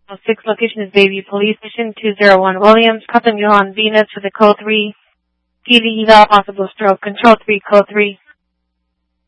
6 location is Bayview Police Station, 201 Williams. Custom Johan Venus with a code 3. PD eval, possible stroke. Control 3, code 3.